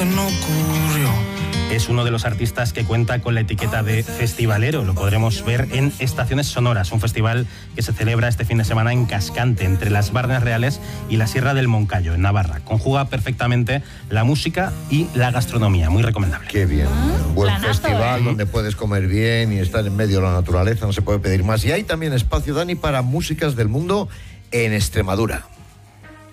que no ocurrió. Es uno de los artistas que cuenta con la etiqueta de festivalero. Lo podremos ver en Estaciones Sonoras, un festival que se celebra este fin de semana en Cascante, entre las Barnas Reales y la Sierra del Moncayo, en Navarra. Conjuga perfectamente la música y la gastronomía. Muy recomendable. Qué bien. Buen planazo, festival donde puedes comer bien y estar en medio de la naturaleza, no se puede pedir más. Y hay también espacio, Dani, para músicas del mundo en Extremadura.